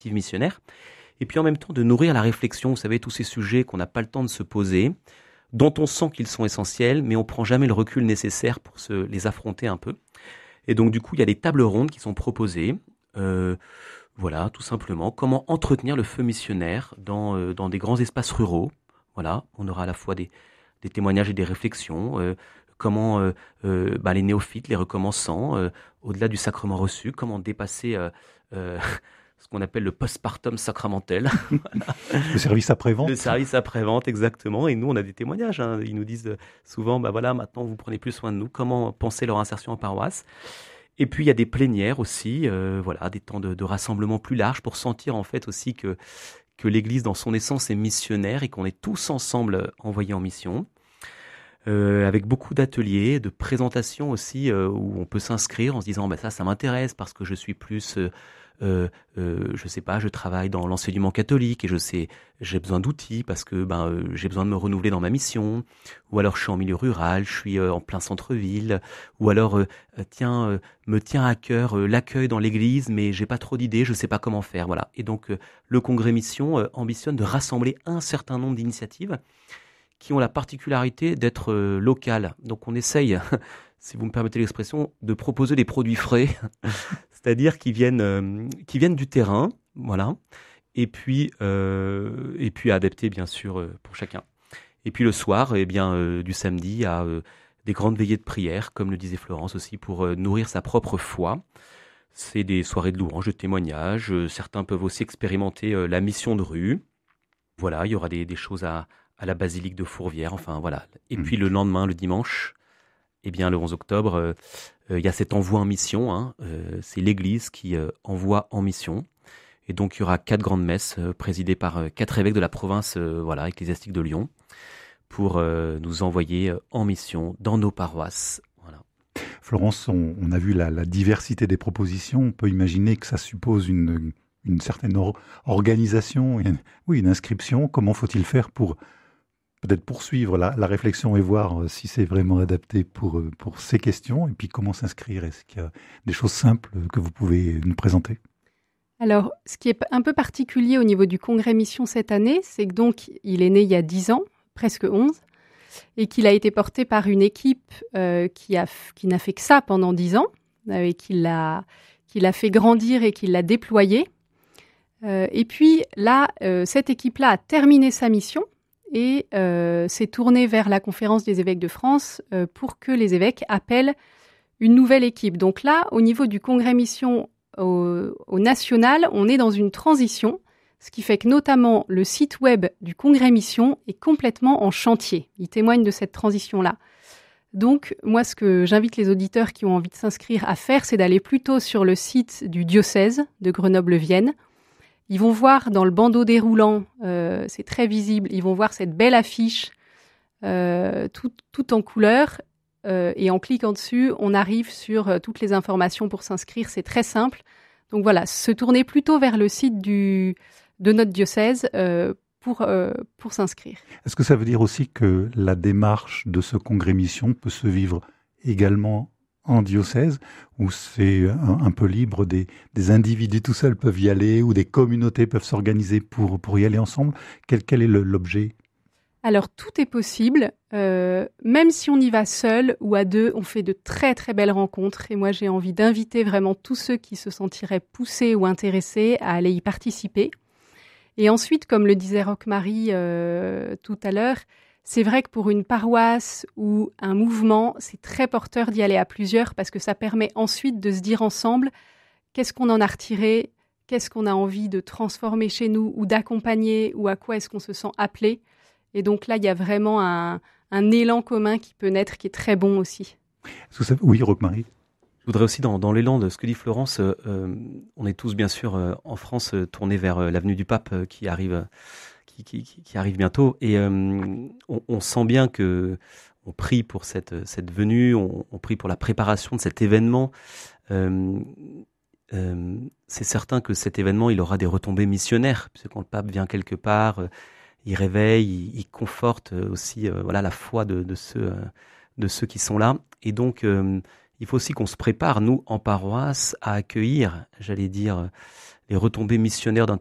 missionnaire. Et puis en même temps de nourrir la réflexion, vous savez, tous ces sujets qu'on n'a pas le temps de se poser, dont on sent qu'ils sont essentiels, mais on prend jamais le recul nécessaire pour les affronter un peu. Et donc du coup, il y a des tables rondes qui sont proposées. Voilà, tout simplement, comment entretenir le feu missionnaire dans des grands espaces ruraux. Voilà, on aura à la fois des témoignages et des réflexions. Comment les néophytes, les recommençants, au-delà du sacrement reçu, comment dépasser ce qu'on appelle le postpartum sacramentel. Le service après-vente. Le service après-vente, exactement. Et nous, on a des témoignages. Ils nous disent souvent, maintenant, vous prenez plus soin de nous. Comment penser leur insertion en paroisse. Et puis, il y a des plénières aussi, des temps de rassemblement plus larges pour sentir en fait aussi que l'Église, dans son essence, est missionnaire et qu'on est tous ensemble envoyés en mission. Avec beaucoup d'ateliers, de présentations aussi, où on peut s'inscrire en se disant ça m'intéresse parce que je suis plus... je sais pas, je travaille dans l'enseignement catholique et j'ai besoin d'outils parce que j'ai besoin de me renouveler dans ma mission, ou alors je suis en milieu rural, je suis en plein centre-ville, ou alors me tient à cœur l'accueil dans l'église, mais j'ai pas trop d'idées, je sais pas comment faire, voilà. Et donc le Congrès Mission ambitionne de rassembler un certain nombre d'initiatives qui ont la particularité d'être locales. Donc on essaye, si vous me permettez l'expression, de proposer des produits frais. C'est-à-dire qui viennent du terrain, voilà, et puis adaptés bien sûr pour chacun. Et puis le soir, du samedi, à des grandes veillées de prière, comme le disait Florence aussi, pour nourrir sa propre foi. C'est des soirées de louanges, de témoignages. Certains peuvent aussi expérimenter la mission de rue. Voilà, il y aura des choses à la basilique de Fourvière, enfin voilà. Et puis le lendemain, le dimanche, le 11 octobre, il y a cet envoi en mission. C'est l'Église qui envoie en mission. Et donc, il y aura 4 grandes messes présidées par 4 évêques de la province ecclésiastique de Lyon pour nous envoyer en mission dans nos paroisses. Voilà. Florence, on a vu la diversité des propositions. On peut imaginer que ça suppose une certaine organisation, une inscription. Comment faut-il faire pour peut-être poursuivre la réflexion et voir si c'est vraiment adapté pour ces questions, et puis comment s'inscrire? Est-ce qu'il y a des choses simples que vous pouvez nous présenter? Alors, ce qui est un peu particulier au niveau du Congrès Mission cette année, c'est que donc il est né il y a 10 ans, presque 11, et qu'il a été porté par une équipe qui n'a fait que ça pendant 10 ans, et qui l'a fait grandir et qui l'a déployé. Et puis là, cette équipe-là a terminé sa mission, et s'est tourné vers la Conférence des évêques de France pour que les évêques appellent une nouvelle équipe. Donc là, au niveau du Congrès Mission au national, on est dans une transition, ce qui fait que notamment le site web du Congrès Mission est complètement en chantier. Il témoigne de cette transition-là. Donc moi, ce que j'invite les auditeurs qui ont envie de s'inscrire à faire, c'est d'aller plutôt sur le site du diocèse de Grenoble-Vienne. Ils vont voir dans le bandeau déroulant, c'est très visible, ils vont voir cette belle affiche tout en couleur. Et en cliquant dessus, on arrive sur toutes les informations pour s'inscrire. C'est très simple. Donc voilà, se tourner plutôt vers le site de notre diocèse pour s'inscrire. Est-ce que ça veut dire aussi que la démarche de ce congrès mission peut se vivre également en diocèse, où c'est un peu libre, des individus tout seuls peuvent y aller, ou des communautés peuvent s'organiser pour y aller ensemble? Quel est l'objet? Alors tout est possible, même si on y va seul ou à deux, on fait de très très belles rencontres, et moi j'ai envie d'inviter vraiment tous ceux qui se sentiraient poussés ou intéressés à aller y participer. Et ensuite, comme le disait Roque-Marie tout à l'heure, c'est vrai que pour une paroisse ou un mouvement, c'est très porteur d'y aller à plusieurs, parce que ça permet ensuite de se dire ensemble qu'est-ce qu'on en a retiré, qu'est-ce qu'on a envie de transformer chez nous ou d'accompagner, ou à quoi est-ce qu'on se sent appelé. Et donc là, il y a vraiment un élan commun qui peut naître, qui est très bon aussi. Oui, Roque-Marie. Je voudrais aussi, dans l'élan de ce que dit Florence, on est tous bien sûr en France tournés vers l'avenue du Pape qui arrive bientôt, et on sent bien que on prie pour cette venue, on prie pour la préparation de cet événement. C'est certain que cet événement, il aura des retombées missionnaires, puisque quand le Pape vient quelque part, il réveille, il conforte aussi la foi de ceux qui sont là. Et donc, il faut aussi qu'on se prépare, nous, en paroisse, à accueillir, j'allais dire, et retomber missionnaire d'un